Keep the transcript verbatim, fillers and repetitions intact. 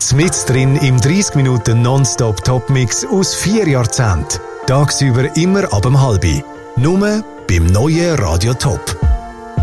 Mit drin im dreißig Minuten Nonstop Topmix aus vier Jahrzehnten. Tagsüber immer ab dem halbi. Nur beim neuen Radio Top.